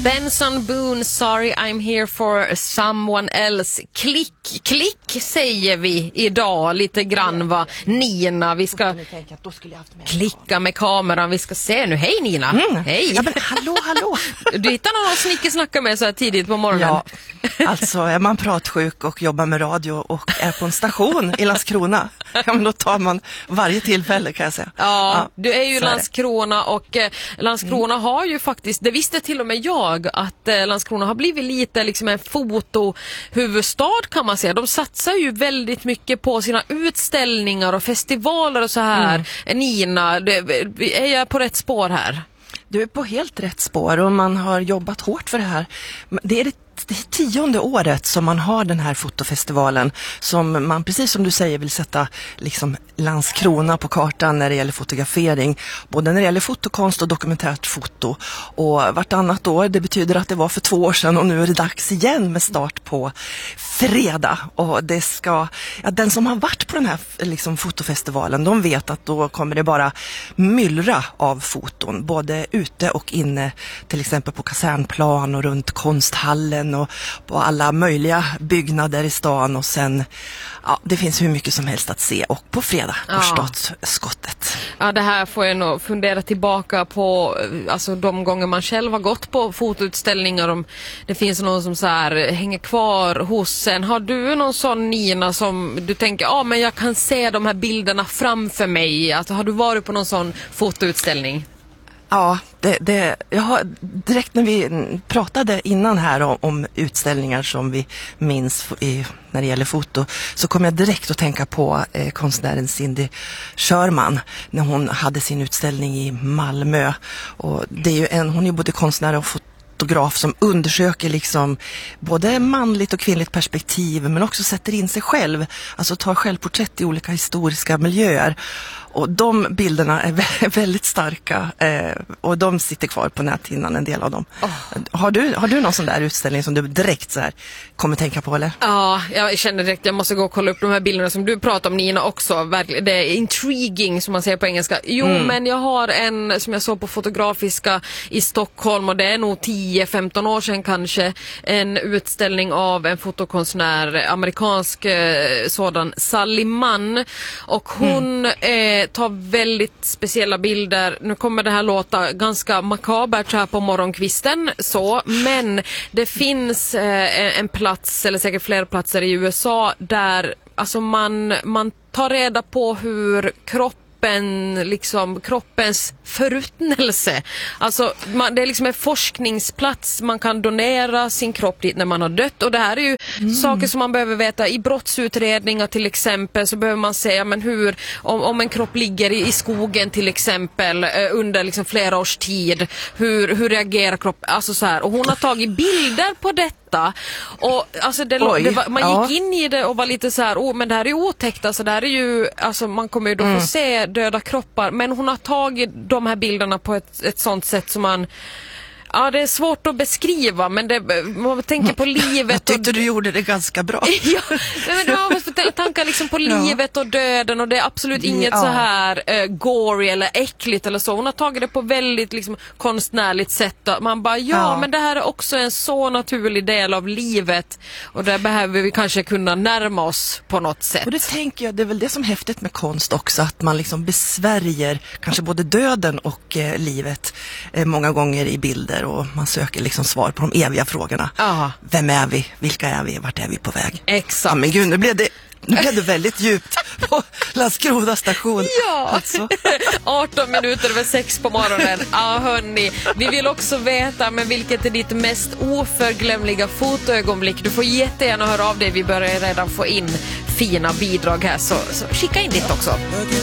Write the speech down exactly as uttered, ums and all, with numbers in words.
Benson Boone, Sorry I'm here for someone else. Klick, klick säger vi idag lite grann, va? Nina, vi ska klicka med kameran. Vi ska se nu. Hej Nina. Mm. Hej. Ja, men hallå, hallå. Du hittar någon att snickesnacka med så här tidigt på morgonen. Ja, alltså är man pratsjuk och jobbar med radio och är på en station i Landskrona, ja, men då tar man varje tillfälle, kan jag säga. Ja, ja, du är ju Landskrona och eh, Landskrona mm. har ju faktiskt, det visste till och med jag, att eh, Landskrona har blivit lite liksom en fotohuvudstad, kan man säga. De satsar ju väldigt mycket på sina utställningar och festivaler och så här. Mm. Nina, det, är jag på rätt spår här? Du är på helt rätt spår och man har jobbat hårt för det här. Det är det Det är tionde året som man har den här fotofestivalen som man, precis som du säger, vill sätta liksom Landskrona på kartan när det gäller fotografering. Både när det gäller fotokonst och dokumentärt foto. Och vartannat år, det betyder att det var för två år sedan och nu är det dags igen med start på fredag. Och det ska, ja, den som har varit på den här liksom, fotofestivalen, de vet att då kommer det bara myllra av foton. Både ute och inne, till exempel på Kasernplan och runt konsthallen och på alla möjliga byggnader i stan, och sen, ja, det finns hur mycket som helst att se, och på fredag på ja. Stadsskottet. Ja, det här får jag nog fundera tillbaka på, alltså de gånger man själv har gått på fotoutställningar, om det finns någon som så här hänger kvar hos en. Har du någon sån, Nina, som du tänker, ja, men jag kan se de här bilderna framför mig? Alltså, har du varit på någon sån fotoutställning? Ja, det, det, jag har, direkt när vi pratade innan här om, om utställningar som vi minns i, när det gäller foto, så kom jag direkt att tänka på eh, konstnären Cindy Sherman när hon hade sin utställning i Malmö. Och det är ju en, hon är både konstnär och fotograf som undersöker liksom både manligt och kvinnligt perspektiv, men också sätter in sig själv, alltså tar självporträtt i olika historiska miljöer. Och de bilderna är väldigt starka eh, och de sitter kvar på näthinnan, en del av dem. Oh. Har du, har du någon sån där utställning som du direkt så här kommer tänka på, eller? Ja, jag känner direkt, jag måste gå och kolla upp de här bilderna som du pratar om, Nina, också. Det är intriguing, som man säger på engelska. Jo, mm. men jag har en som jag såg på Fotografiska i Stockholm, och det är nog tio femton år sedan kanske, en utställning av en fotokonstnär, amerikansk eh, sådan, Sally Mann, och hon mm. eh, tar väldigt speciella bilder. Nu kommer det här låta ganska makabert här på morgonkvisten, så, men det finns eh, en plats, eller säkert flera platser i U S A, där alltså man, man tar reda på hur kroppen, liksom kroppens förruttnelse. Alltså man, det är liksom en forskningsplats, man kan donera sin kropp dit när man har dött, och det här är ju mm. saker som man behöver veta i brottsutredningar till exempel. Så behöver man säga, men hur, om, om en kropp ligger i, i skogen till exempel under liksom flera års tid, hur, hur reagerar kroppen, alltså så här. Och hon har tagit bilder på detta, och alltså det, det var, man gick ja. in i det och var lite så här, oh, men det här är ju otäckt, alltså det här är ju, alltså man kommer ju då mm. få se döda kroppar, men hon har tagit de här bilderna på ett, ett sånt sätt som man, ja, det är svårt att beskriva, men det, man tänker på livet. Jag tyckte och, du gjorde det ganska bra. Ja, men det var tankar liksom på livet ja. och döden, och det är absolut inget ja. så här uh, gory eller äckligt eller så. Hon har tagit det på väldigt liksom konstnärligt sätt. Man bara, ja, ja, men det här är också en så naturlig del av livet, och där behöver vi kanske kunna närma oss på något sätt. Och det tänker jag, det är väl det som är häftigt med konst också, att man liksom besvärjer kanske både döden och eh, livet eh, många gånger i bilder. Och man söker liksom svar på de eviga frågorna. Aha. Vem är vi? Vilka är vi? Vart är vi på väg? Exakt. Ja, men gud, nu blev det, nu blev det väldigt djupt på Landskrona station. Ja, alltså. arton minuter över sex på morgonen. Ja, hörni, vi vill också veta, men vilket är ditt mest oförglömliga fotoögonblick? Du får jättegärna höra av dig. Vi börjar redan få in fina bidrag här, så, så skicka in ditt också.